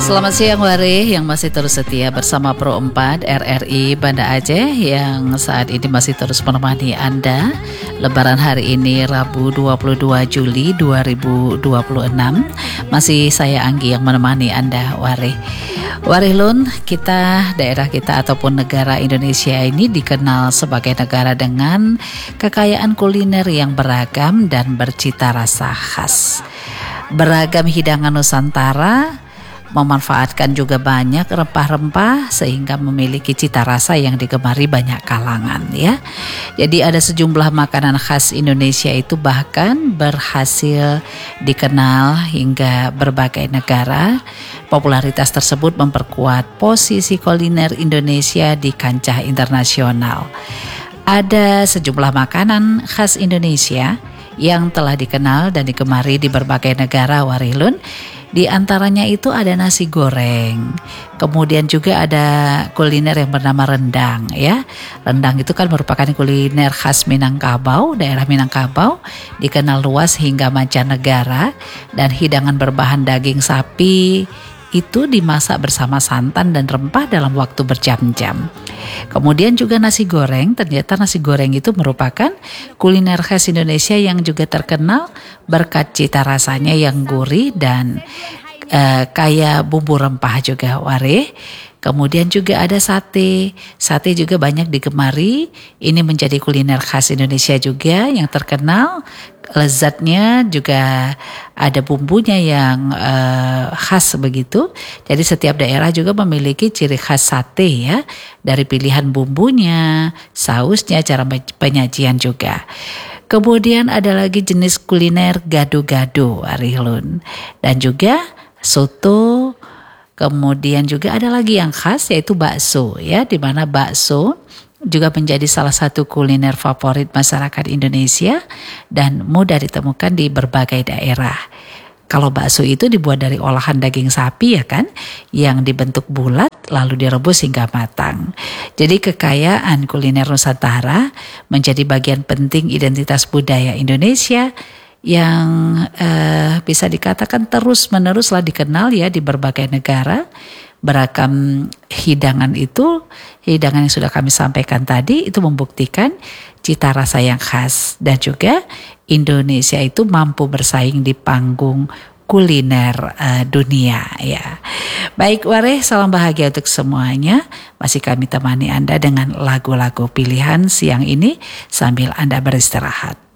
Selamat siang Wari yang masih terus setia bersama Pro 4 RRI Banda Aceh yang saat ini masih terus menemani Anda. Lebaran hari ini Rabu 22 Juli 2026. Masih saya Anggi yang menemani Anda Wari. Warilun, daerah kita ataupun negara Indonesia ini dikenal sebagai negara dengan kekayaan kuliner yang beragam dan bercita rasa khas. Beragam hidangan Nusantara memanfaatkan juga banyak rempah-rempah sehingga memiliki cita rasa yang digemari banyak kalangan ya. Jadi ada sejumlah makanan khas Indonesia itu bahkan berhasil dikenal hingga berbagai negara. Popularitas tersebut memperkuat posisi kuliner Indonesia di kancah internasional. Ada sejumlah makanan khas Indonesia yang telah dikenal dan digemari di berbagai negara Warilun. Di antaranya itu ada nasi goreng, kemudian juga ada kuliner yang bernama rendang ya. Rendang itu kan merupakan kuliner khas Minangkabau, daerah Minangkabau, dikenal luas hingga mancanegara, dan hidangan berbahan daging sapi itu dimasak bersama santan dan rempah dalam waktu berjam-jam. Kemudian juga nasi goreng, ternyata nasi goreng itu merupakan kuliner khas Indonesia yang juga terkenal berkat cita rasanya yang gurih dan kaya bumbu rempah juga Wari. Kemudian juga ada sate juga banyak digemari. Ini menjadi kuliner khas Indonesia juga yang terkenal. Lezatnya juga ada bumbunya yang khas begitu. Jadi setiap daerah juga memiliki ciri khas sate ya. Dari pilihan bumbunya, sausnya, cara penyajian juga. Kemudian ada lagi jenis kuliner gado-gado Warilun. Dan juga soto. Kemudian juga ada lagi yang khas yaitu bakso ya, di mana bakso juga menjadi salah satu kuliner favorit masyarakat Indonesia dan mudah ditemukan di berbagai daerah. Kalau bakso itu dibuat dari olahan daging sapi ya kan, yang dibentuk bulat lalu direbus hingga matang. Jadi kekayaan kuliner Nusantara menjadi bagian penting identitas budaya Indonesia yang bisa dikatakan terus-meneruslah dikenal ya di berbagai negara. Beragam hidangan yang sudah kami sampaikan tadi itu membuktikan cita rasa yang khas, dan juga Indonesia itu mampu bersaing di panggung kuliner dunia ya. Baik Wari, salam bahagia untuk semuanya. Masih kami temani Anda dengan lagu-lagu pilihan siang ini sambil Anda beristirahat.